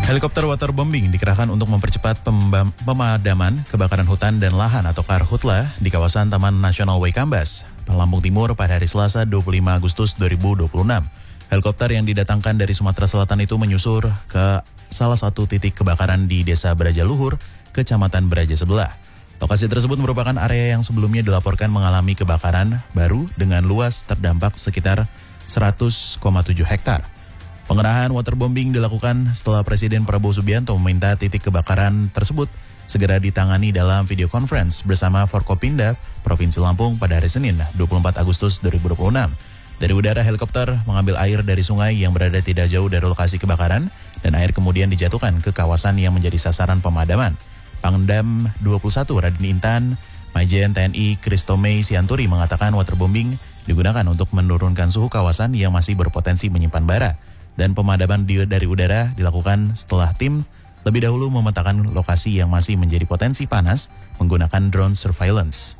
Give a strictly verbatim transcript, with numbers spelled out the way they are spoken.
Helikopter waterbombing dikerahkan untuk mempercepat pembam- pemadaman kebakaran hutan dan lahan atau Karhutla di kawasan Taman Nasional Waikambas, Lampung Timur pada hari Selasa dua puluh lima Agustus dua ribu dua puluh enam. Helikopter yang didatangkan dari Sumatera Selatan itu menyusur ke salah satu titik kebakaran di Desa Beraja Luhur, Kecamatan Beraja sebelah. Lokasi tersebut merupakan area yang sebelumnya dilaporkan mengalami kebakaran baru dengan luas terdampak sekitar seratus koma tujuh hektar. Pengerahan waterbombing dilakukan setelah Presiden Prabowo Subianto meminta titik kebakaran tersebut segera ditangani dalam video conference bersama Forkopimda Provinsi Lampung pada hari Senin dua puluh empat Agustus dua ribu dua puluh enam. Dari udara, helikopter mengambil air dari sungai yang berada tidak jauh dari lokasi kebakaran dan air kemudian dijatuhkan ke kawasan yang menjadi sasaran pemadaman. Pangdam dua puluh satu Raden Intan, Majen T N I Kristomei Sianturi mengatakan waterbombing digunakan untuk menurunkan suhu kawasan yang masih berpotensi menyimpan bara. Dan pemadaman dari udara dilakukan setelah tim lebih dahulu memetakan lokasi yang masih menjadi potensi panas menggunakan drone surveillance.